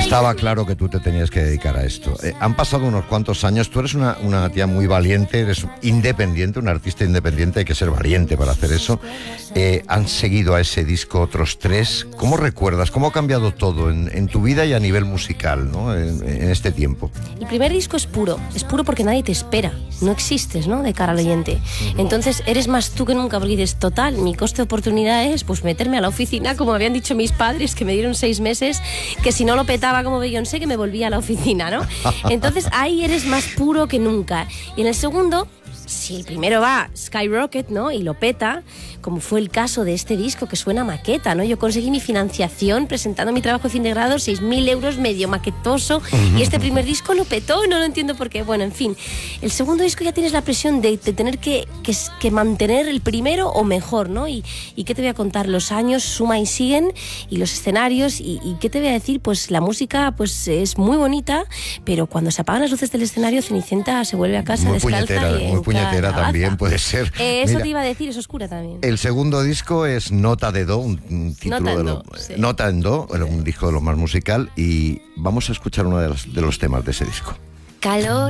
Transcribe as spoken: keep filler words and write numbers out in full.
Estaba claro que tú te tenías que dedicar a esto. Eh, han pasado unos cuantos años, tú eres una, una tía muy valiente, eres independiente, un artista independiente, hay que ser valiente para hacer eso. Eh, han seguido a ese disco otros tres. ¿Cómo recuerdas? ¿Cómo ha cambiado todo en, en tu vida y a nivel musical, ¿no? en, en este tiempo? El primer disco es puro, es puro porque nadie te espera, no existes, ¿no? De cara al oyente. Entonces eres más tú que nunca, porque dices, total, mi coste de oportunidad es pues meterme a la oficina, como habían dicho mis padres, que me dieron seis meses, que si no lo petaba como Beyoncé, que me volvía a la oficina, ¿no? Entonces ahí eres más puro que nunca. Y en el segundo, si el primero va Skyrocket, ¿no? Y lo peta, como fue el caso de este disco que suena maqueta, ¿no? Yo conseguí mi financiación presentando mi trabajo de fin de grado, seis mil euros, medio maquetoso, y este primer disco lo petó, no lo entiendo por qué. Bueno, en fin, el segundo disco ya tienes la presión de, de tener que, que, que mantener el primero o mejor, ¿no? Y, y ¿qué te voy a contar? Los años suman y siguen, y los escenarios, y, y ¿qué te voy a decir? Pues la música pues es muy bonita, pero cuando se apagan las luces del escenario, Cenicienta se vuelve a casa muy descalza puñetera, y muy puñetera también puede ser. Eh, eso Mira, te iba a decir, es oscura también. el segundo disco es Nota de Do, un, un título Nota en de lo, Do, sí. Nota en Do, un disco de lo más musical, y vamos a escuchar uno de los, de los temas de ese disco. Calor.